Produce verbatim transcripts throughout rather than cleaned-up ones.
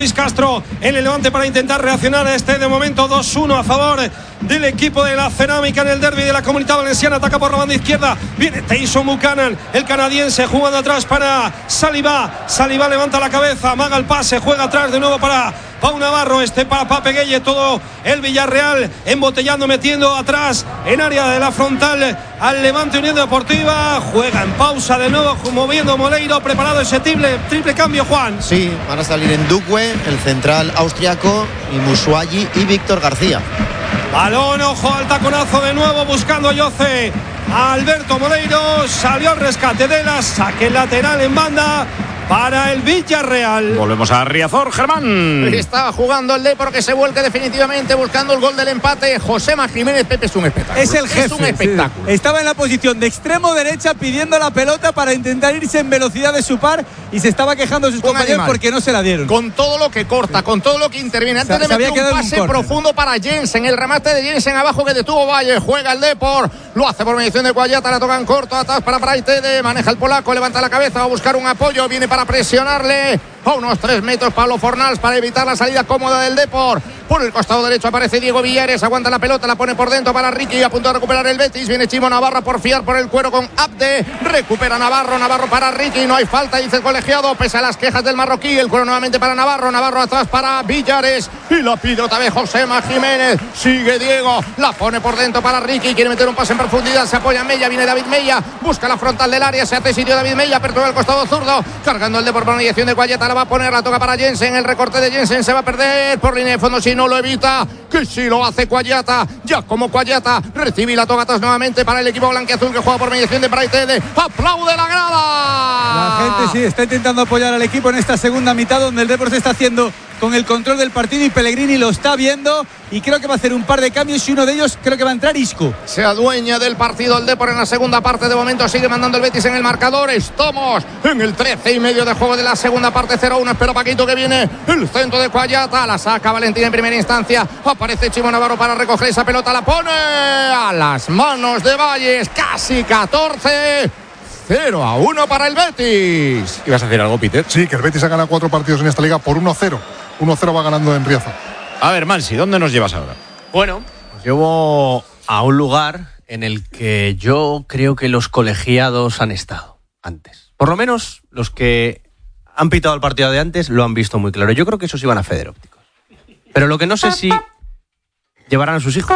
Luis Castro en el Levante para intentar reaccionar a este de momento dos uno a favor del equipo de la Cerámica en el derbi de la Comunidad Valenciana. Ataca por la banda izquierda, viene Tyson Buchanan, el canadiense, jugando atrás para Saliba. Saliba levanta la cabeza, amaga el pase, juega atrás de nuevo para Pau Navarro, este para Pape Gueye. Todo el Villarreal embotellando, metiendo atrás en área de la frontal al Levante Unión Deportiva. Juega en pausa de nuevo, moviendo Moleiro, preparado ese triple, triple cambio, Juan. Sí, van a salir en Duque, el central austriaco, y Musuagi y Víctor García. Balón, ojo al taconazo de nuevo, buscando a Yoce. Alberto Moleiro salió al rescate de la saque lateral en banda para el Villarreal. Volvemos a Riazor, Germán. Estaba jugando el Depor, que se vuelque definitivamente buscando el gol del empate. Josema Jiménez. Pepe, es un espectáculo. Es el jefe. Es un espectáculo. Sí. Estaba en la posición de extremo derecha pidiendo la pelota para intentar irse en velocidad de su par y se estaba quejando a sus un compañeros animal. Porque no se la dieron. Con todo lo que corta, con todo lo que interviene. Antes se, de meter un pase un profundo para Jensen. El remate de Jensen abajo que detuvo Valle. Juega el Depor. Lo hace por mediación de Guayata. La tocan corto. Atrás para Praitede. Maneja el polaco. Levanta la cabeza. Va a buscar un apoyo. Viene para presionarle. A unos tres metros Pablo Fornals para evitar la salida cómoda del Depor. Por el costado derecho aparece Diego Villares, aguanta la pelota, la pone por dentro para Ricky, a punto de recuperar el Betis. Viene Chimo Navarro a porfiar por el cuero con Abde. Recupera Navarro, Navarro para Ricky. No hay falta, dice el colegiado, pese a las quejas del marroquí. El cuero nuevamente para Navarro, Navarro atrás para Villares. Y la pide otra vez Josema Jiménez. Sigue Diego, la pone por dentro para Ricky. Quiere meter un pase en profundidad, se apoya Mella, viene David Mella. Busca la frontal del área, se hace sitio David Mella, apertura el costado zurdo. Cargando el Depor por mediación de Guayeta, la va a poner, la toca para Jensen. El recorte de Jensen se va a perder por línea de fondo si no lo evita. Que si lo hace Guayata, ya como Guayata recibe la toca atrás nuevamente para el equipo blanquiazul, que juega por mediación de Praitede. Aplaude la grada. La gente sí está intentando apoyar al equipo en esta segunda mitad, donde el Depor se está haciendo con el control del partido y Pellegrini lo está viendo y creo que va a hacer un par de cambios y uno de ellos creo que va a entrar Isco. Se adueña del partido el Depor en la segunda parte. De momento sigue mandando el Betis en el marcador. Estamos en el trece y medio de juego de la segunda parte. Cero uno. Espero Paquito que viene el centro de Guayata. La saca Valentín en primera instancia. Aparece Chimo Navarro para recoger esa pelota. La pone a las manos de Valles. Casi catorce. cero a uno para el Betis. ¿Ibas a hacer algo, Peter? Sí, que el Betis ha ganado cuatro partidos en esta liga por uno cero. uno cero va ganando en Riazor. A ver, Mansi, ¿dónde nos llevas ahora? Bueno, os llevo a un lugar en el que yo creo que los colegiados han estado antes. Por lo menos los que han pitado el partido de antes lo han visto muy claro. Yo creo que esos iban a Federópticos. Pero lo que no sé si llevarán a sus hijos.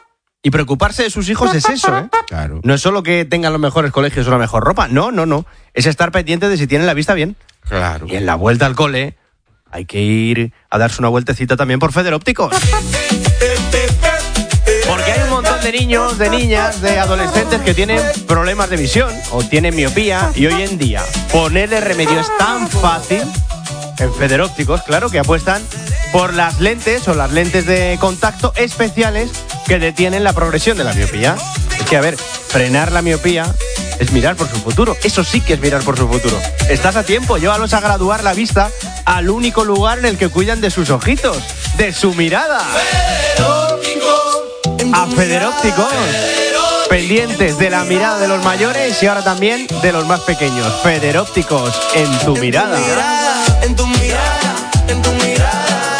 Y preocuparse de sus hijos es eso, ¿eh? Claro. No es solo que tengan los mejores colegios o la mejor ropa. No, no, no. Es estar pendiente de si tienen la vista bien. Claro. Y en la vuelta al cole hay que ir a darse una vueltecita también por Federópticos. Porque hay un montón de niños, de niñas, de adolescentes que tienen problemas de visión o tienen miopía y hoy en día ponerle remedio es tan fácil. En Federópticos, claro, que apuestan por las lentes o las lentes de contacto especiales que detienen la progresión de la miopía. Es que, a ver, frenar la miopía es mirar por su futuro. Eso sí que es mirar por su futuro. Estás a tiempo, llévalos a graduar la vista al único lugar en el que cuidan de sus ojitos, de su mirada. A Federópticos. Pendientes de la mirada de los mayores y ahora también de los más pequeños. Federópticos, en tu mirada. En tu mirada, en tu mirada.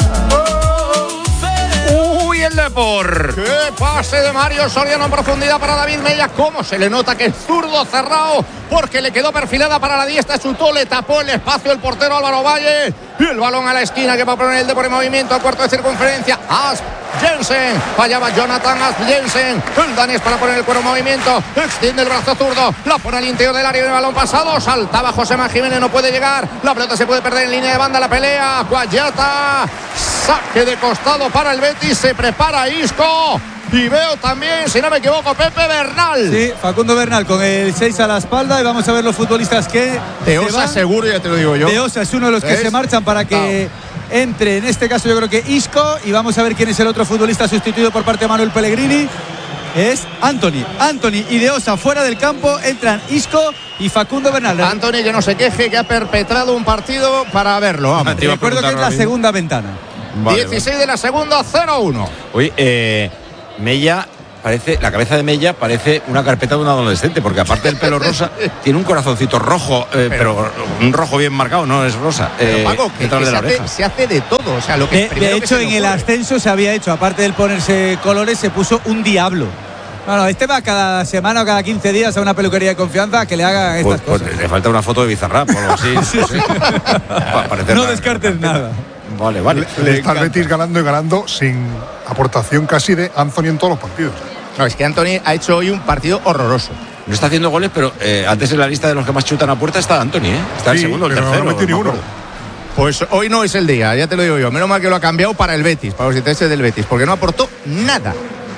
Uy, el Depor. Qué pase de Mario Soriano en profundidad para David Mella. Cómo se le nota que es zurdo cerrado, porque le quedó perfilada para la diestra. Chutó, le tapó el espacio el portero Álvaro Valle. Y el balón a la esquina que va a poner el Depor en movimiento a cuarto de circunferencia. Asp Jensen. Fallaba Jonathan Asp Jensen. El danés para poner el cuero en movimiento. Extiende el brazo zurdo. La pone al interior del área del balón pasado. Saltaba Josema Jiménez. No puede llegar. La pelota se puede perder en línea de banda. La pelea. Guayata. Saque de costado para el Betis. Se prepara Isco. Y veo también, si no me equivoco, Pepe Bernal. Sí, Facundo Bernal con el seis a la espalda. Y vamos a ver los futbolistas que Teosa seguro, ya te lo digo yo. Teosa es uno de los que ¿Es? se marchan para que no. entre, en este caso yo creo que Isco. Y vamos a ver quién es el otro futbolista sustituido por parte de Manuel Pellegrini. Es Anthony. Anthony y Deosa fuera del campo. Entran Isco y Facundo Bernal. Anthony, que no se queje, que ha perpetrado un partido para verlo. Vamos. Recuerdo que es la segunda ventana. Vale, dieciséis vale. de la segunda, cero uno. Oye, eh... Mella parece, la cabeza de Mella parece una carpeta de un adolescente, porque aparte del pelo rosa, tiene un corazoncito rojo, eh, pero, pero un rojo bien marcado, no es rosa. Pero, eh, Paco, que, detrás que de la se, hace, oreja. se hace de todo. O sea, lo que De, de hecho, en el ascenso se había hecho, aparte del ponerse colores, se puso un diablo. No, no, este va cada semana o cada quince días a una peluquería de confianza que le hagan estas Pues, cosas. pues le falta una foto de Bizarrap o algo así. Sí, sí. Pa- parecer No la- descartes nada. Vale, vale. Le está el Betis ganando y ganando sin aportación casi de Anthony en todos los partidos. No, es que Anthony ha hecho hoy un partido horroroso. No está haciendo goles, pero eh, antes en la lista de los que más chutan a puerta está Anthony, ¿eh? Está el Sí, segundo, el pero no tercero. metió ni me uno. acuerdo. Pues hoy no es el día, ya te lo digo yo. Menos mal que lo ha cambiado para el Betis, para los intereses del Betis, porque no aportó nada.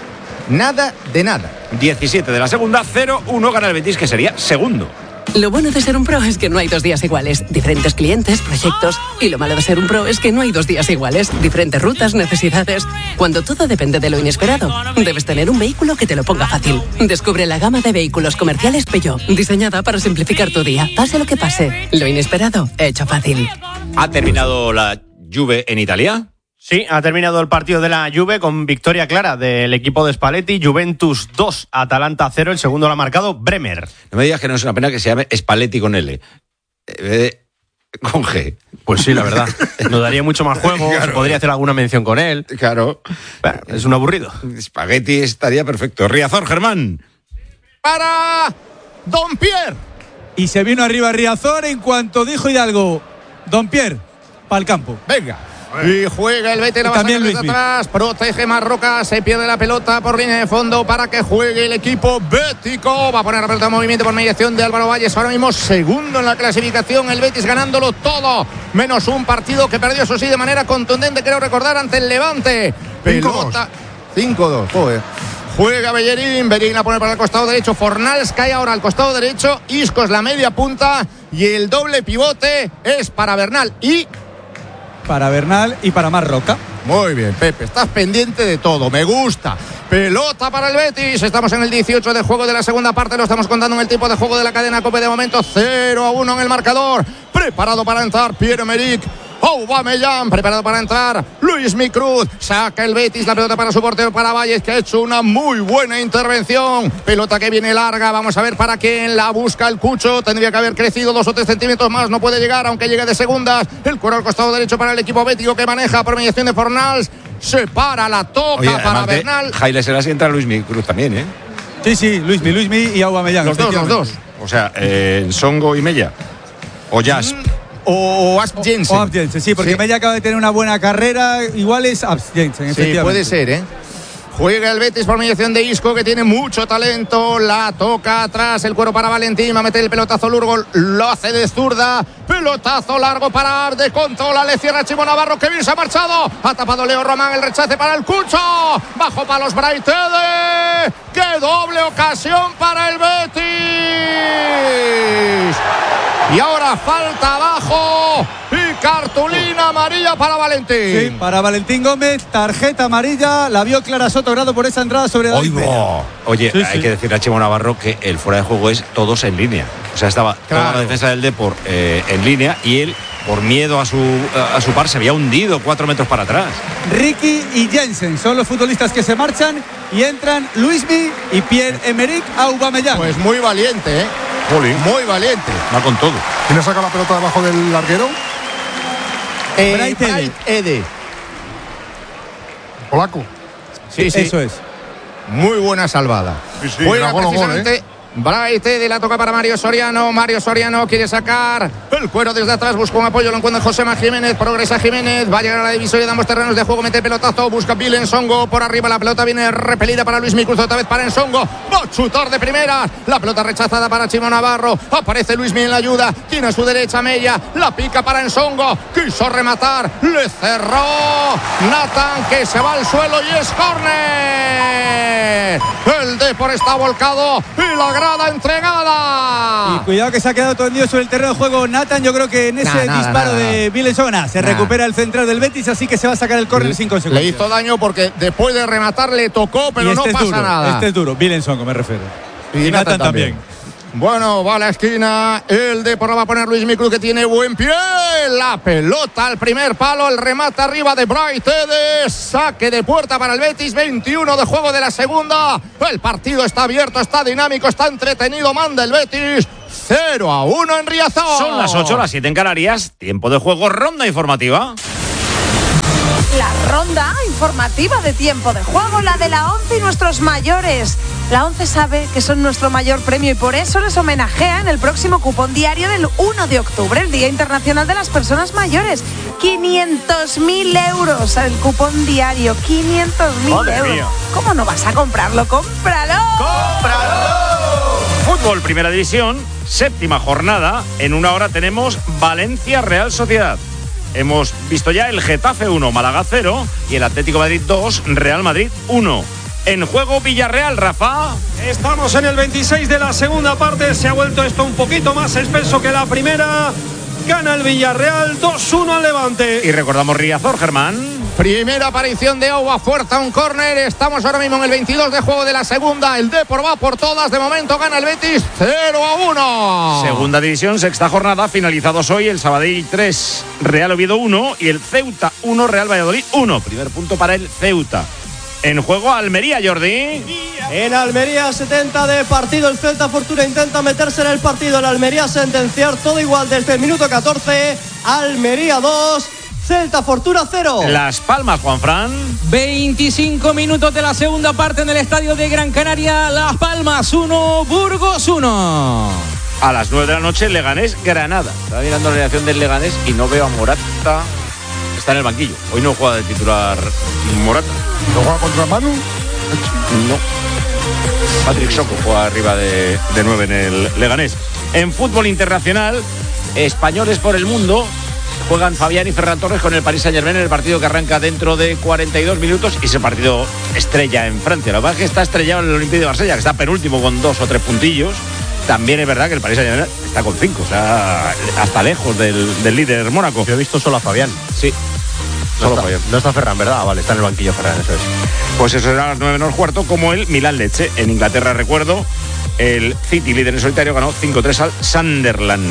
Nada de nada. diecisiete de la segunda, cero uno gana el Betis, que sería segundo. Lo bueno de ser un pro es que no hay dos días iguales. Diferentes clientes, proyectos. Y lo malo de ser un pro es que no hay dos días iguales. Diferentes rutas, necesidades. Cuando todo depende de lo inesperado, debes tener un vehículo que te lo ponga fácil. Descubre la gama de vehículos comerciales Peugeot, diseñada para simplificar tu día. Pase lo que pase, lo inesperado, hecho fácil. ¿Ha terminado la Juve en Italia? Sí, ha terminado el partido de la Juve con victoria clara del equipo de Spalletti. Juventus dos, Atalanta cero. El segundo lo ha marcado Bremer. No me digas que no es una pena que se llame Spalletti con L. Eh, con G. Pues sí, la verdad. Nos daría mucho más juego. Claro. Se podría hacer alguna mención con él. Claro. Bueno, es un aburrido. Spaghetti estaría perfecto. Riazor, Germán. Para Don Pierre. Y se vino arriba Riazor en cuanto dijo Hidalgo: Don Pierre, para el campo. Venga. Y juega el Betis, la va a También sacar desde Luismi. atrás, protege Marroca, se pierde la pelota por línea de fondo para que juegue el equipo bético. Va a poner la pelota en movimiento por mediación de Álvaro Valles, ahora mismo segundo en la clasificación, el Betis ganándolo todo, menos un partido que perdió, eso sí, de manera contundente, creo recordar, ante el Levante. Pelota cinco dos, joder. Juega Bellerín, Bellerín a poner para el costado derecho, Fornals cae ahora al costado derecho, Isco es la media punta y el doble pivote es para Bernal y... Para Bernal y para Marroca. Muy bien, Pepe, estás pendiente de todo, me gusta. Pelota para el Betis, estamos en el dieciocho de juego de la segunda parte, lo estamos contando en el tipo de juego de la cadena COPE de momento, cero a uno en el marcador. Preparado para entrar Pierre-Emerick Aubameyang, preparado para entrar Luismi Cruz, saca el Betis la pelota para su portero, para Valles, que ha hecho una muy buena intervención. Pelota que viene larga, vamos a ver para quién la busca el Cucho, tendría que haber crecido dos o tres centímetros más, no puede llegar, aunque llegue de segundas. El cuero al costado derecho para el equipo bético que maneja por mediación de Fornals, se para, la toca. Oye, para Bernal. Jaile Selassie entra Luis Cruz también, ¿eh? Sí, sí, Luismi, Luismi y Aubameyang. Los dos, los dos. O sea, eh, Songo y Mella. O Jasp. O Asp Jensen. O Abs Jensen, sí, porque Sí. Mella acaba de tener una buena carrera, igual es Abs Jensen, Sí, efectivamente. puede ser, ¿eh? Juega el Betis por mediación de Isco, que tiene mucho talento. La toca atrás, el cuero para Valentín. Va a meter el pelotazo Lurgol. Lo hace de zurda. Pelotazo largo para Arde. Controla, le cierra Chimo Navarro. Que bien se ha marchado. Ha tapado Leo Román. El rechace para el Cucho. Bajo palos Braithede. ¡Qué doble ocasión para el Betis! Y ahora falta abajo. Y cartulina amarilla para Valentín. Sí, para Valentín Gómez, tarjeta amarilla, la vio Clara Soto Grado por esa entrada sobre David Mella. ¡Oigo! Oye, Sí, hay sí. que decirle a Chimo Navarro que el fuera de juego es todos en línea. O sea, estaba toda Claro. la defensa del Depor eh, en línea y él, por miedo a su, a su par, se había hundido cuatro metros para atrás. Ricky y Jensen son los futbolistas que se marchan y entran Luismi y Pierre-Emerick Aubameyang. Pues muy valiente, ¿eh? Muy valiente. Va con todo. ¿Quién le saca la pelota debajo del larguero? Eh, Bright Ede. Bright Ede. Polaco. Sí, sí. Eso es. Muy buena salvada. Sí, sí, Juega era gol o gol, precisamente Bright Ede, la toca para Mario Soriano. Mario Soriano quiere sacar el cuero desde atrás, busca un apoyo, lo encuentra Josema Jiménez, progresa Jiménez, va a llegar a la divisoria de ambos terrenos de juego, mete pelotazo, busca Bill Ensongo por arriba, la pelota viene repelida para Luis Cruz, otra vez para Ensongo, va a chutar de primeras, la pelota rechazada para Chimo Navarro, aparece Luis en la ayuda, tiene a su derecha Mella, la pica para Ensongo, quiso rematar, le cerró Nathan, que se va al suelo y es córner. El Depor está volcado y la grada entregada. Y cuidado que se ha quedado tendido sobre el terreno de juego Nathan. Yo creo que en ese Nada, nada, disparo nada. de Vilesona se Nada. recupera el central del Betis, así que se va a sacar el córner sin Le consecuencias. hizo daño porque después de rematar le tocó, pero Y no este es pasa duro, nada. Este es duro, Vilensongo me refiero. Y Y, Nathan Nathan también. Bueno, va a la esquina. El Depor lo va a poner Luis Micru, que tiene buen pie. La pelota al primer palo. El remate arriba de Bright Edes. Saque de puerta para el Betis. veintiuno de juego de la segunda. El partido está abierto, está dinámico, está entretenido. Manda el Betis. cero a uno en Riazor. Son las ocho, las siete en Canarias. Tiempo de juego, ronda informativa. La ronda informativa de tiempo de juego, la de la ONCE y nuestros mayores. La ONCE sabe que son nuestro mayor premio y por eso les homenajea en el próximo cupón diario del uno de octubre, el Día Internacional de las Personas Mayores. quinientos mil euros el cupón diario, quinientos mil euros. Mía. ¿Cómo no vas a comprarlo? ¡Cómpralo! ¡Cómpralo! Fútbol, primera división, séptima jornada. En una hora tenemos Valencia Real Sociedad. Hemos visto ya el Getafe uno, Málaga cero y el Atlético de Madrid dos, Real Madrid uno. En juego Villarreal, Rafa. Estamos en el veintiséis de la segunda parte. Se ha vuelto esto un poquito más espeso que la primera. Gana el Villarreal dos uno al Levante. Y recordamos Riazor, Germán. Primera aparición de Owa, fuerza un córner. Estamos ahora mismo en el veintidós de juego de la segunda. El Depor va por todas. De momento gana el Betis cero a uno. Segunda división, sexta jornada. Finalizados hoy el Sabadell tres, Real Oviedo uno y el Ceuta uno, Real Valladolid uno. Primer punto para el Ceuta. En juego Almería, Jordi. En Almería, setenta de partido. El Celta Fortuna intenta meterse en el partido. El Almería sentenciar todo igual desde el minuto catorce. Almería dos, Celta Fortuna cero. Las Palmas, Juanfran. veinticinco minutos de la segunda parte en el estadio de Gran Canaria. Las Palmas uno, Burgos uno. A las nueve de la noche, Leganés, Granada. Estaba mirando la relación del Leganés y no veo a Morata. Está en el banquillo. Hoy no juega de titular Morata. ¿No juega contra Manu? No. Patrick Soko juega arriba de, de nueve en el Leganés. En fútbol internacional, españoles por el mundo. Juegan Fabián y Ferran Torres con el Paris Saint-Germain en el partido que arranca dentro de cuarenta y dos minutos y ese partido estrella en Francia. La verdad es que está estrellado en el Olympique de Marsella, que está penúltimo con dos o tres puntillos. También es verdad que el Paris Saint-Germain está con cinco, o sea, hasta lejos del, del líder Mónaco. Yo he visto solo a Fabián. Sí. No está, no está Ferran, ¿verdad? Ah, vale, está en el banquillo Ferran, eso es. Pues eso será a las nueve menos cuarto, como el Milan Lecce. En Inglaterra, recuerdo, el City, líder en solitario, ganó cinco tres al Sunderland.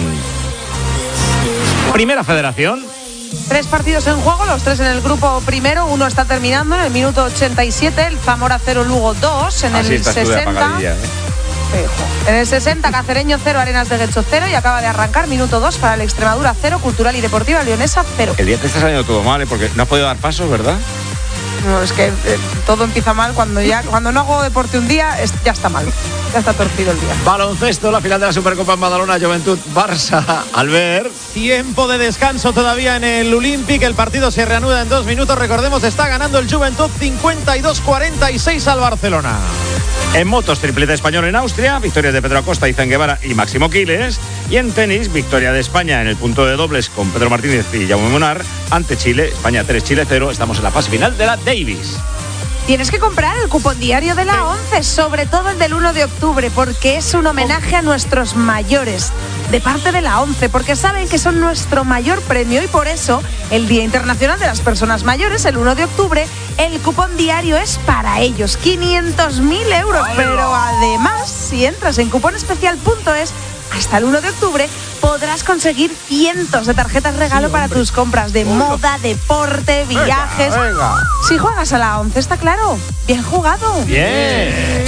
Primera Federación. Tres partidos en juego, los tres en el grupo primero. Uno está terminando en el minuto ochenta y siete. El Zamora cero, Lugo dos. En Así el sesenta. ¿eh? En el sesenta, Cacereño cero, Arenas de Guecho cero. Y acaba de arrancar minuto dos para el Extremadura cero, Cultural y Deportiva Leonesa cero. El día te está saliendo todo mal, ¿eh? Porque no has podido dar pasos, ¿verdad? No, es que eh, todo empieza mal cuando ya cuando no hago deporte un día, es, ya está mal. Ya está torcido el día. Baloncesto, la final de la Supercopa en Badalona, Juventud Barça. Albert. Tiempo de descanso todavía en el Olympic. El partido se reanuda en dos minutos. Recordemos, está ganando el Juventud cincuenta y dos cuarenta y seis al Barcelona. En motos, triplete español en Austria, victorias de Pedro Acosta, Izan Guevara y Máximo Quiles. Y en tenis, victoria de España en el punto de dobles con Pedro Martínez y Jaume Munar ante Chile, España tres, Chile cero. Estamos en la fase final de la Davis. Tienes que comprar el cupón diario de la ONCE, sobre todo el del uno de octubre, porque es un homenaje a nuestros mayores, de parte de la ONCE, porque saben que son nuestro mayor premio y por eso el Día Internacional de las Personas Mayores, el uno de octubre, el cupón diario es para ellos, quinientos mil euros, pero además, si entras en cuponespecial punto es, hasta el uno de octubre podrás conseguir cientos de tarjetas regalo sí, para tus compras de moda, deporte, viajes. Venga, venga. Si juegas a la ONCE, está claro. Bien jugado. Bien.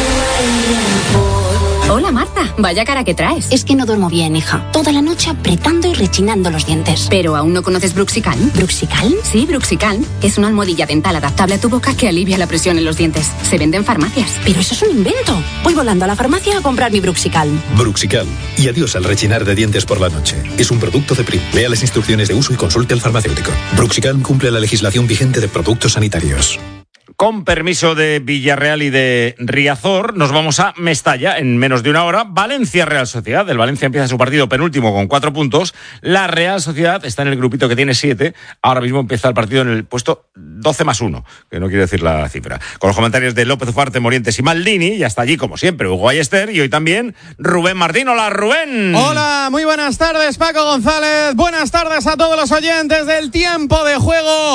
Hola Marta, vaya cara que traes. Es que no duermo bien, hija. Toda la noche apretando y rechinando los dientes. ¿Pero aún no conoces Bruxicalm? ¿Bruxicalm? Sí, Bruxicalm. Es una almohadilla dental adaptable a tu boca que alivia la presión en los dientes. Se vende en farmacias. Pero eso es un invento. Voy volando a la farmacia a comprar mi Bruxicalm. Bruxicalm. Y adiós al rechinar de dientes por la noche. Es un producto de Prim. Lea las instrucciones de uso y consulte al farmacéutico. Bruxicalm cumple la legislación vigente de productos sanitarios. Con permiso de Villarreal y de Riazor, nos vamos a Mestalla en menos de una hora. Valencia Real Sociedad. El Valencia empieza su partido penúltimo con cuatro puntos. La Real Sociedad está en el grupito que tiene siete. Ahora mismo empieza el partido en el puesto doce más uno, que no quiere decir la cifra. Con los comentarios de López Ufarte, Morientes y Maldini. Y hasta allí, como siempre, Hugo Ayester. Y hoy también Rubén Martín. Hola, Rubén. Hola, muy buenas tardes, Paco González. Buenas tardes a todos los oyentes del tiempo de juego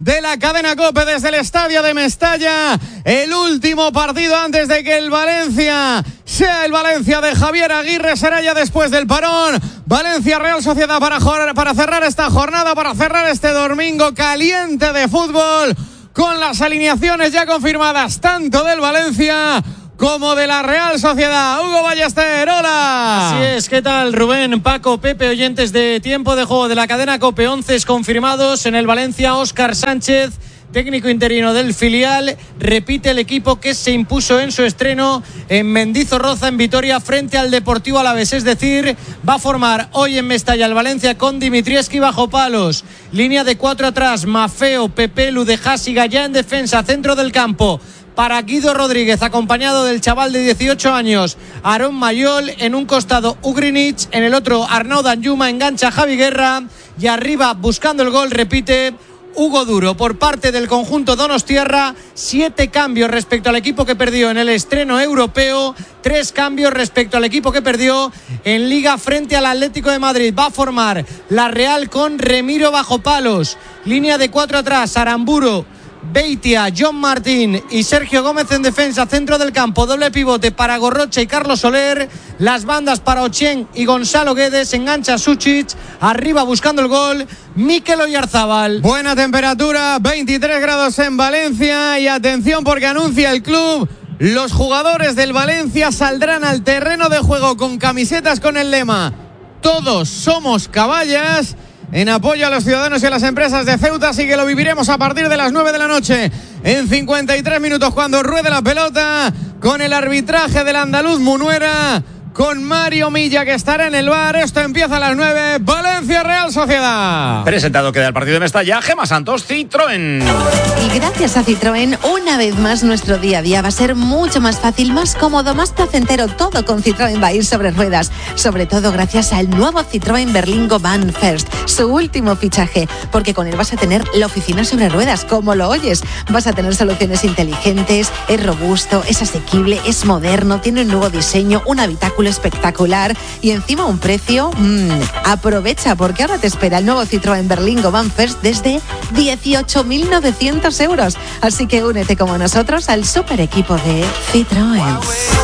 de la cadena COPE desde el estadio de Mestalla. El último partido antes de que el Valencia sea el Valencia de Javier Aguirre. Será ya después del parón. Valencia Real Sociedad para, para cerrar esta jornada, para cerrar este domingo caliente de fútbol, con las alineaciones ya confirmadas tanto del Valencia como de la Real Sociedad. Hugo Ballester, hola. Así es, ¿qué tal, Rubén, Paco, Pepe, oyentes de Tiempo de Juego de la cadena COPE? once confirmados en el Valencia. Óscar Sánchez, técnico interino del filial, repite el equipo que se impuso en su estreno en Mendizorroza, en Vitoria, frente al Deportivo Alavés. Es decir, va a formar hoy en Mestalla el Valencia con Dimitrievski bajo palos, línea de cuatro atrás, Mafeo, Pepe, Ludejasi, Gallá en defensa, centro del campo para Guido Rodríguez, acompañado del chaval de dieciocho años, Aarón Mayol. En un costado Ugrinic, en el otro Arnaud Danjuma, engancha Javi Guerra y arriba, buscando el gol, repite Hugo Duro. Por parte del conjunto donostiarra, siete cambios respecto al equipo que perdió en el estreno europeo, tres cambios respecto al equipo que perdió en Liga frente al Atlético de Madrid. Va a formar la Real con Remiro bajo palos, línea de cuatro atrás, Aramburu, Beitia, John Martín y Sergio Gómez en defensa, centro del campo, doble pivote para Gorrocha y Carlos Soler, las bandas para Ochen y Gonzalo Guedes, engancha Suchic, arriba buscando el gol Mikel Oyarzábal. Buena temperatura, veintitrés grados en Valencia, y atención porque anuncia el club: los jugadores del Valencia saldrán al terreno de juego con camisetas con el lema "Todos somos caballas", en apoyo a los ciudadanos y a las empresas de Ceuta. Así que lo viviremos a partir de las nueve de la noche, en cincuenta y tres minutos, cuando ruede la pelota, con el arbitraje del andaluz Munuera, con Mario Milla, que estará en el bar. Esto empieza a las nueve. Valencia Real Sociedad. Presentado queda el partido de Mestalla. Gemma Santos, Citroën. Y gracias a Citroën, una vez más nuestro día a día va a ser mucho más fácil, más cómodo, más placentero. Todo con Citroën va a ir sobre ruedas. Sobre todo gracias al nuevo Citroën Berlingo Van First, su último fichaje, porque con él vas a tener la oficina sobre ruedas, como lo oyes. Vas a tener soluciones inteligentes, es robusto, es asequible, es moderno, tiene un nuevo diseño, un habitáculo espectacular y encima un precio. Mmm, aprovecha, porque ahora te espera el nuevo Citroën Berlingo Van First desde dieciocho mil novecientos euros. Así que únete como nosotros al super equipo de Citroën.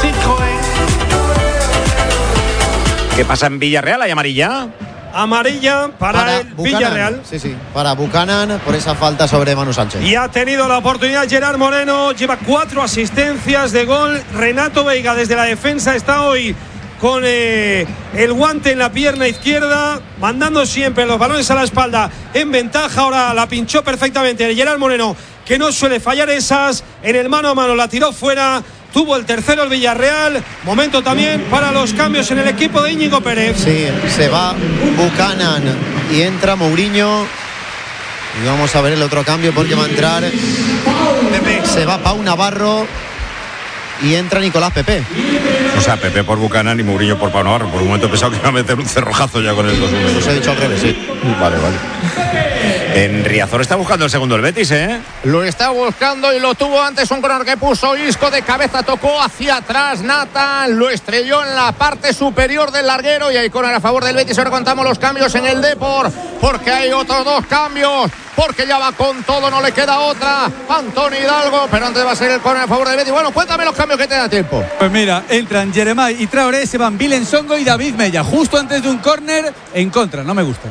¿Qué pasa en Villarreal? ¿Hay amarilla? Amarilla para, para el Buchanan. Villarreal. Sí, sí, para Buchanan por esa falta sobre Manu Sánchez. Y ha tenido la oportunidad Gerard Moreno, lleva cuatro asistencias de gol. Renato Veiga desde la defensa está hoy con eh, el guante en la pierna izquierda, mandando siempre los balones a la espalda en ventaja. Ahora la pinchó perfectamente Gerard Moreno, que no suele fallar esas. En el mano a mano la tiró fuera. Tuvo el tercero el Villarreal. Momento también para los cambios en el equipo de Íñigo Pérez. Sí, se va Buchanan y entra Mourinho. Y vamos a ver el otro cambio, porque va a entrar Pepe. Se va Pau Navarro y entra Nicolás Pepe. O sea, Pepe por Buchanan y Mourinho por Pau Navarro. Por un momento he pensado que iba a meter un cerrojazo ya con el dos uno. Os he dicho al revés, sí. Vale, vale. En Riazor está buscando el segundo el Betis, ¿eh? Lo está buscando y lo tuvo antes. Un corner que puso Isco de cabeza, tocó hacia atrás Nathan, lo estrelló en la parte superior del larguero y hay corner a favor del Betis. Ahora contamos los cambios en el Depor, porque hay otros dos cambios, porque ya va con todo, no le queda otra. Antonio Hidalgo, pero antes va a ser el corner a favor del Betis. Bueno, cuéntame los cambios que te da tiempo. Pues mira, entran Jeremai y Traoré, se van Vilen Songo y David Mella, justo antes de un córner en contra. No me gusta.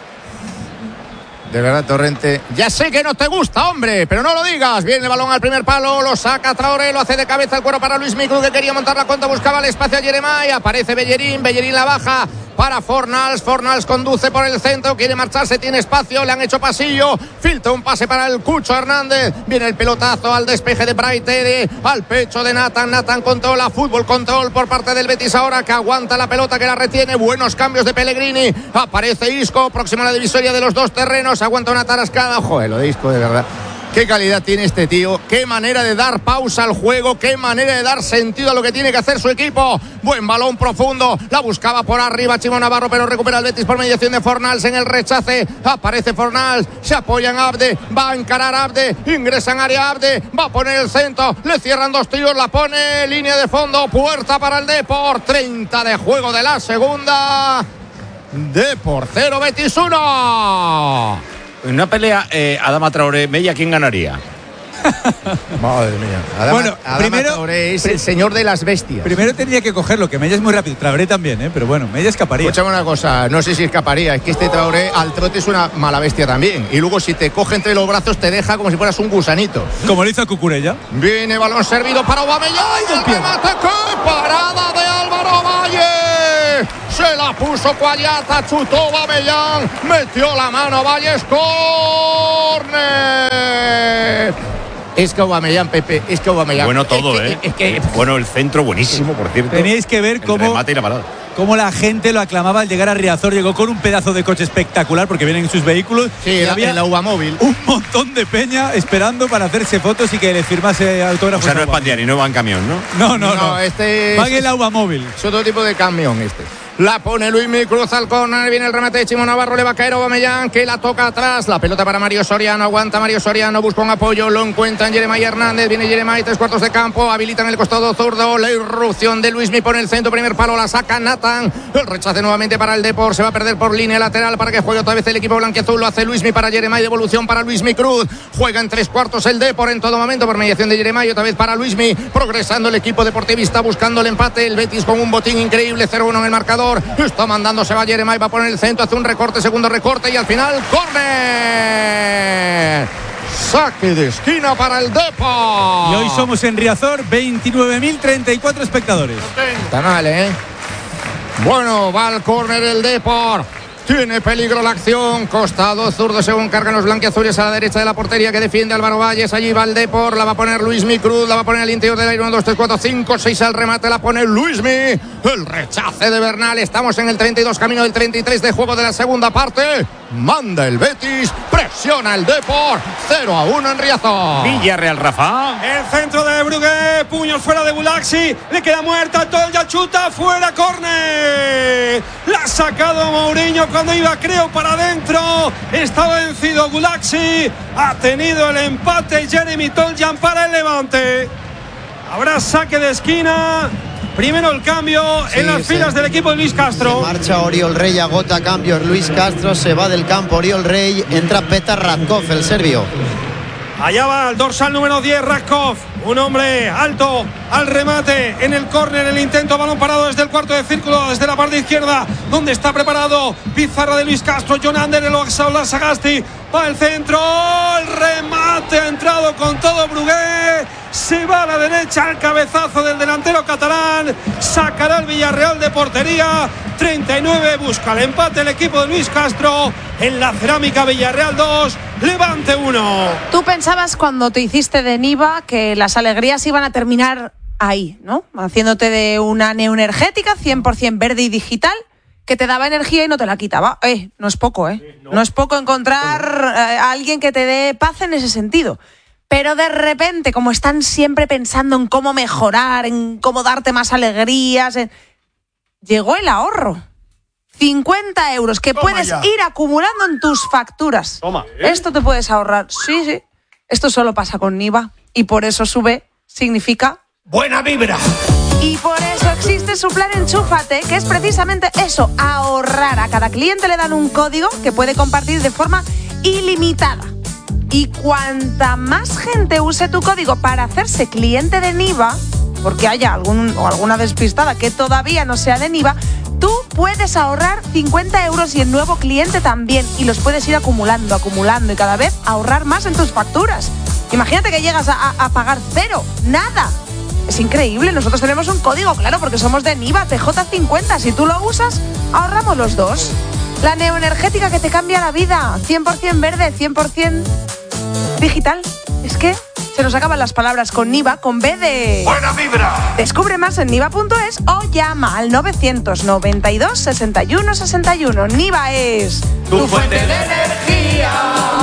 De verdad, Torrente, ya sé que no te gusta, hombre, pero no lo digas. Viene el balón al primer palo, lo saca Traoré, lo hace de cabeza, el cuero para Luis Micru, que quería montar la contra, buscaba el espacio a Jeremai, aparece Bellerín, Bellerín la baja para Fornals, Fornals conduce por el centro, quiere marcharse, tiene espacio, le han hecho pasillo, filtra un pase para el Cucho Hernández, viene el pelotazo al despeje de Braitere, al pecho de Nathan, Nathan controla, fútbol control por parte del Betis ahora, que aguanta la pelota, que la retiene, buenos cambios de Pellegrini, aparece Isco, próximo a la divisoria de los dos terrenos, aguanta una tarascada, joder, lo de Isco de verdad. Qué calidad tiene este tío, qué manera de dar pausa al juego, qué manera de dar sentido a lo que tiene que hacer su equipo. Buen balón profundo, la buscaba por arriba Chimo Navarro, pero recupera el Betis por mediación de Fornals en el rechace. Aparece Fornals, se apoya en Abde, va a encarar Abde, ingresa en área Abde, va a poner el centro, le cierran dos tiros, la pone, línea de fondo, puerta para el Depor, treinta de juego de la segunda. Depor cero, Betis uno. en una pelea eh, Adama Traoré, Mella, ¿quién ganaría? Madre mía. Adama, Bueno, Adama primero- Traoré es el señor de las bestias. Primero tendría que cogerlo, que Mella es muy rápido. Traoré también, ¿eh? Pero bueno, Mella escaparía. Escúchame una cosa, no sé si escaparía, es que este Traoré al trote es una mala bestia también. Y luego si te coge entre los brazos te deja como si fueras un gusanito. Como lo hizo Cucurella. Viene balón servido para Aubameyang. ¡El remate! ¡Qué parada de Álvaro Valle! Se la puso Cuayata, chutó Aubameyang, metió la mano Valles, córner. Es que Aubameyang, Pepe, es que Aubameyang. Bueno todo, es que, ¿eh? Es que, Bueno, el centro buenísimo, por cierto. Teníais que ver El cómo, remate y la parada. cómo la gente lo aclamaba al llegar a Riazor. Llegó con un pedazo de coche espectacular porque vienen en sus vehículos. sí, y la, había en la Ubamóvil. un montón de peña esperando para hacerse fotos y que le firmase O autógrafos. sea, no a es Aubameyang. Pandiani, no va en camión, ¿no? No, no, no. este Van en la Uva móvil. Es otro tipo de camión este. La pone Luismi, cruza al córner, viene el remate de Chimo Navarro, le va a caer Aubameyang, que la toca atrás, la pelota para Mario Soriano, aguanta Mario Soriano, busca un apoyo, lo encuentran Jeremai Hernández, viene Jeremai, tres cuartos de campo, habilitan el costado zurdo, la irrupción de Luismi pone el centro, primer palo, la saca Nathan, el rechace nuevamente para el Depor, se va a perder por línea lateral para que juegue otra vez el equipo blanquiazul, lo hace Luismi para Jeremai, devolución para Luismi Cruz, juega en tres cuartos el Depor en todo momento por mediación de Jeremai, otra vez para Luismi, progresando el equipo deportivista buscando el empate, el Betis con un botín increíble, cero uno en el marcador, está mandando se va Jeremai, va a poner el centro, hace un recorte, segundo recorte y al final córner. Saque de esquina para el Depor. Y hoy somos en Riazor veintinueve mil treinta y cuatro espectadores. Está mal, ¿eh? Bueno, va al córner el Depor. Tiene peligro la acción, costado zurdo según cargan los blanquiazules a la derecha de la portería que defiende Álvaro Valles, allí va el Depor, la va a poner Luismi Cruz, la va a poner al interior del aire, uno, dos, tres, cuatro, cinco, seis al remate, la pone Luismi, el rechace de Bernal, estamos en el treinta y dos, camino del treinta y tres de juego de la segunda parte, manda el Betis, presiona el Depor, cero a uno en Riazor. Villarreal, Rafa. El centro de Brugué, puños fuera de Gulaxi, le queda muerta, Tolja chuta, fuera, córner. La ha sacado Mourinho cuando iba, creo, para adentro. Está vencido Gulaxi, ha tenido el empate Jeremy Toljan para el Levante. Habrá saque de esquina. Primero el cambio sí, en las sí. filas del equipo de Luis Castro. Se marcha Oriol Rey, agota cambios Luis Castro, se va del campo Oriol Rey, entra Petar Radkov, el serbio. Allá va el dorsal número diez, Radkov, un hombre alto al remate en el córner, el intento, balón parado desde el cuarto de círculo, desde la parte izquierda, donde está preparado pizarra de Luis Castro, John Ander, el Oxaola Sagasti, va el centro, el remate ha entrado con todo Brugué, se va a la derecha al cabezazo del delantero catalán, sacará el Villarreal de portería, treinta y nueve, busca el empate el equipo de Luis Castro, en la cerámica Villarreal dos, Levante uno. Tú pensabas cuando te hiciste de Niva que las alegrías iban a terminar ahí, ¿no? Haciéndote de una neoenergética cien por ciento verde y digital que te daba energía y no te la quitaba. Eh, no es poco, ¿eh? Sí, no. no es poco encontrar eh, a alguien que te dé paz en ese sentido. Pero de repente, como están siempre pensando en cómo mejorar, en cómo darte más alegrías, en... llegó el ahorro. cincuenta euros que Toma puedes ya. ir acumulando en tus facturas. Toma. ¿Eh? Esto te puedes ahorrar. Sí, sí. Esto solo pasa con Niva. Y por eso sube significa... ¡buena vibra! Y por eso existe su plan Enchúfate, que es precisamente eso, ahorrar. A cada cliente le dan un código que puede compartir de forma ilimitada. Y cuanta más gente use tu código para hacerse cliente de Niva, porque haya algún o alguna despistada que todavía no sea de Niva, tú puedes ahorrar cincuenta euros y el nuevo cliente también. Y los puedes ir acumulando, acumulando y cada vez ahorrar más en tus facturas. Imagínate que llegas a, a, a pagar cero, nada. Es increíble, nosotros tenemos un código, claro, porque somos de Niva, P J cincuenta. Si tú lo usas, ahorramos los dos. La neoenergética que te cambia la vida, cien por ciento verde, cien por ciento digital. Es que se nos acaban las palabras con Niva, con B de... ¡buena vibra! Descubre más en niva punto es o llama al novecientos noventa y dos, sesenta y uno, sesenta y uno. Niva es... tu, tu fuente de energía.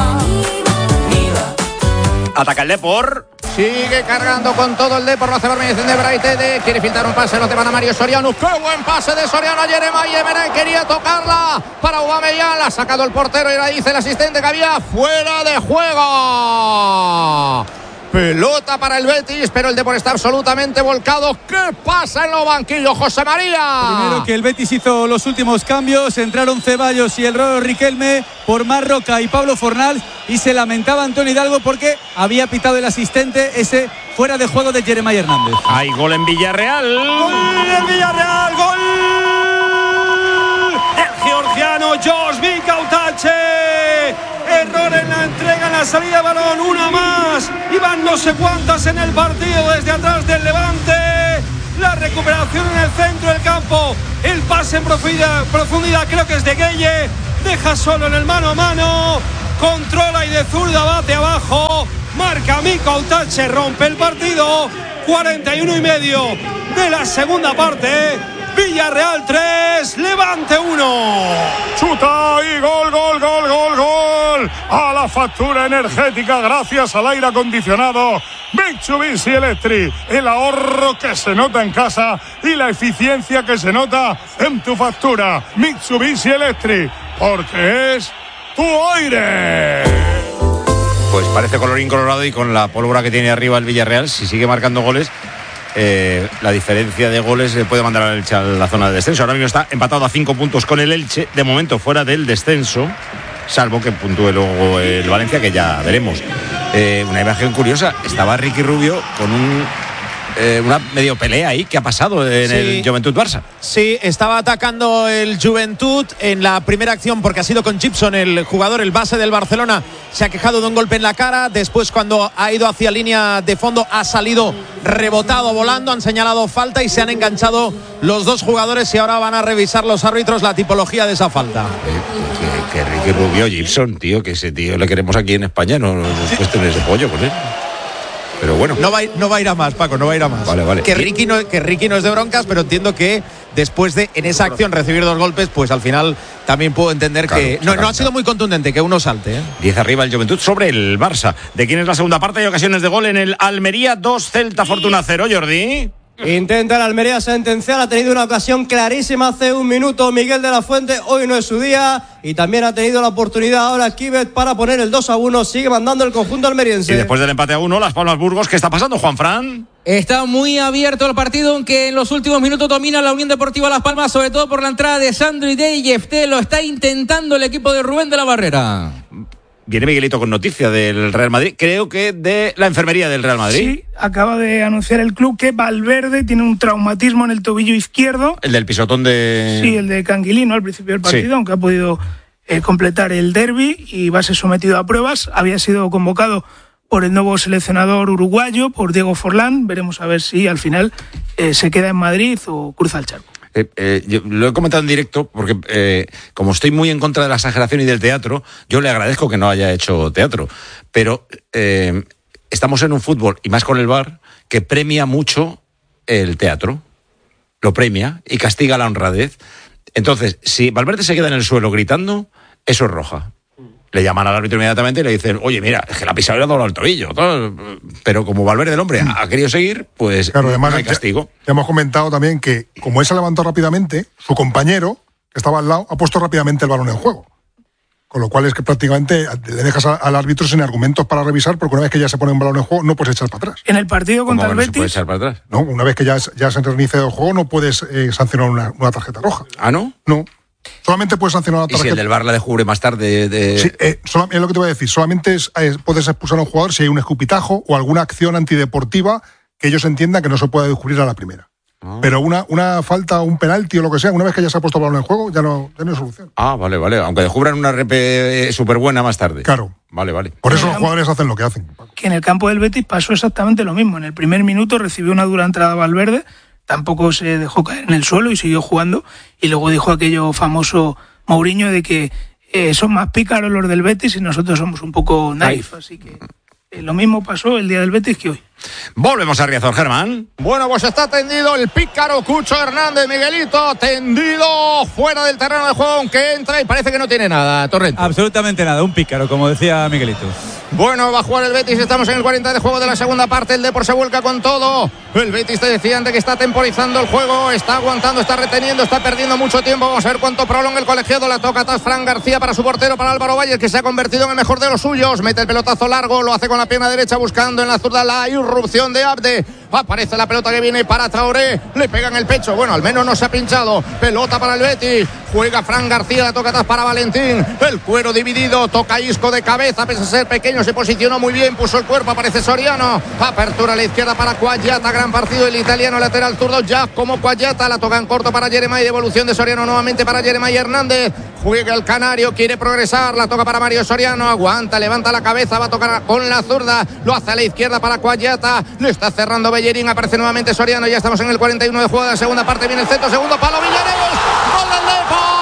Ataca el Depor. Sigue cargando con todo el Depor, lo hace por mediación de Braithwaite, quiere filtrar un pase, lo te van a Mario Soriano, ¡qué buen pase de Soriano! Jeremai Emerán quería tocarla para Aubameyang, la ha sacado el portero y la dice el asistente que había fuera de juego. Pelota para el Betis, pero el Depor está absolutamente volcado. ¿Qué pasa en los banquillos, José María? Primero que el Betis hizo los últimos cambios, entraron Ceballos y el Roro Riquelme por Marroca y Pablo Fornals, y se lamentaba Antonio Hidalgo porque había pitado el asistente ese fuera de juego de Jeremiah Hernández. Hay gol en Villarreal. Gol del Villarreal, gol del georgiano Josh Mikautache. Error en la entrega, en la salida de balón, una más. Y van no sé cuántas en el partido desde atrás del Levante. La recuperación en el centro del campo. El pase en profundidad, profundidad creo que es de Gueye. Deja solo en el mano a mano. Controla y de zurda bate abajo. Marca Mikautache, rompe el partido. cuarenta y uno y medio de la segunda parte. Villarreal tres, Levante uno. Chuta y gol, gol, gol, gol, gol. A la factura energética gracias al aire acondicionado Mitsubishi Electric. El ahorro que se nota en casa y la eficiencia que se nota en tu factura. Mitsubishi Electric, porque es tu aire. Pues parece colorín colorado, y con la pólvora que tiene arriba el Villarreal, si sigue marcando goles, eh, la diferencia de goles le puede mandar al Elche a la zona de descenso. Ahora mismo está empatado a cinco puntos con el Elche, de momento fuera del descenso, salvo que puntúe luego el Valencia, que ya veremos. Eh, una imagen curiosa, estaba Ricky Rubio con un eh, una medio pelea ahí. ¿Qué ha pasado en sí. el Juventud Barça? Sí, estaba atacando el Juventud en la primera acción porque ha sido con Gibson, el jugador, el base del Barcelona. Se ha quejado de un golpe en la cara. Después, cuando ha ido hacia línea de fondo, ha salido rebotado volando. Han señalado falta y se han enganchado los dos jugadores, y ahora van a revisar los árbitros la tipología de esa falta. Eh, que, que Ricky Rubio, Gibson, tío, que ese tío le queremos aquí en España. No nos cuesta ese pollo con él. Pero bueno. No va, no va a ir a más, Paco, no va a ir a más. Vale, vale. Que Ricky no, que Ricky no es de broncas, pero entiendo que después de, en esa acción, recibir dos golpes, pues al final también puedo entender claro, que no, no ha sido muy contundente, que uno salte. ¿eh? diez arriba el Juventud sobre el Barça. ¿De quién es la segunda parte? Hay ocasiones de gol en el Almería, dos, Celta Fortuna cero, Jordi. Intenta el Almería sentenciar, ha tenido una ocasión clarísima hace un minuto Miguel de la Fuente, hoy no es su día, y también ha tenido la oportunidad ahora Kibet para poner el dos a uno, sigue mandando el conjunto almeriense. Y después del empate a uno, Las Palmas Burgos, ¿qué está pasando, Juanfran? Está muy abierto el partido, aunque en los últimos minutos domina la Unión Deportiva Las Palmas, sobre todo por la entrada de Sandro y de Yefté. Lo está intentando el equipo de Rubén de la Barrera. Viene Miguelito con noticia del Real Madrid, creo que de la enfermería del Real Madrid. Sí, acaba de anunciar el club que Valverde tiene un traumatismo en el tobillo izquierdo. El del pisotón de... Sí, el de Canguilino al principio del partido, sí. Aunque ha podido eh, completar el derbi y va a ser sometido a pruebas. Había sido convocado por el nuevo seleccionador uruguayo, por Diego Forlán. Veremos a ver si al final eh, se queda en Madrid o cruza el charco. Eh, eh, yo lo he comentado en directo porque eh, como estoy muy en contra de la exageración y del teatro, yo le agradezco que no haya hecho teatro, pero eh, estamos en un fútbol, y más con el V A R, que premia mucho el teatro, lo premia y castiga la honradez. Entonces, si Valverde se queda en el suelo gritando, eso es roja. Le llaman al árbitro inmediatamente y le dicen, oye, mira, es que la pisada le ha dado al tobillo. Todo. Pero como Valverde, el hombre, ha querido seguir, pues claro, además, no hay castigo. Ya, ya hemos comentado también que, como él se levantó rápidamente, su compañero, que estaba al lado, ha puesto rápidamente el balón en juego. Con lo cual es que prácticamente le dejas a, al árbitro sin argumentos para revisar, porque una vez que ya se pone un balón en juego, no puedes echar para atrás. En el partido contra el Betis... ¿Se puede echar para atrás? No, una vez que ya, ya se reinicia el juego, no puedes eh, sancionar una, una tarjeta roja. ¿Ah, no? No. Solamente puedes sancionar una tarjeta. ¿Y si el del V A R la descubre más tarde? De... Sí, eh, solo, es lo que te voy a decir. Solamente es, es, puedes expulsar a un jugador si hay un escupitajo o alguna acción antideportiva que ellos entiendan que no se puede descubrir a la primera. Ah. Pero una, una falta, un penalti o lo que sea, una vez que ya se ha puesto el balón en juego, ya no, ya no hay solución. Ah, vale, vale. Aunque descubran una R P súper buena más tarde. Claro. Vale, vale. Por eso los jugadores hacen lo que hacen. Que en el campo del Betis pasó exactamente lo mismo. En el primer minuto recibió una dura entrada Valverde, tampoco se dejó caer en el suelo y siguió jugando. Y luego dijo aquello famoso Mourinho de que eh, son más pícaros los del Betis y nosotros somos un poco naif. Así que eh, lo mismo pasó el día del Betis que hoy. Volvemos a Riazor, Germán. Bueno, pues está tendido el pícaro Cucho Hernández, Miguelito, tendido fuera del terreno de juego, aunque entra y parece que no tiene nada, Torrente. Absolutamente nada, un pícaro, como decía Miguelito. Bueno, va a jugar el Betis, estamos en el cuarenta de juego de la segunda parte, el Depor se vuelca con todo. El Betis te decía antes que está temporizando el juego, está aguantando, está reteniendo, está perdiendo mucho tiempo. Vamos a ver cuánto prolonga el colegiado. La toca atrás Fran García para su portero, para Álvaro Valle, que se ha convertido en el mejor de los suyos. Mete el pelotazo largo, lo hace con la pierna derecha, buscando en la zurda la irrupción de Abde. Aparece la pelota que viene para Traoré, le pega en el pecho, bueno, al menos no se ha pinchado. Pelota para el Betis, juega Fran García, la toca atrás para Valentín. El cuero dividido, toca Isco de cabeza, pese a ser pequeño, se posicionó muy bien, puso el cuerpo, aparece Soriano. Apertura a la izquierda para Cuagliata, gran partido el italiano, lateral zurdo, ya como Cuagliata, la toca en corto para Jeremai, devolución de Soriano nuevamente para Jeremai Hernández. Juega el canario, quiere progresar, la toca para Mario Soriano, aguanta, levanta la cabeza, va a tocar con la zurda, lo hace a la izquierda para Cuagliata, le está cerrando Bellerín, aparece nuevamente Soriano, ya estamos en el cuarenta y uno de juego de la segunda parte, viene el centro, segundo palo, Villarreal, gol del Depor.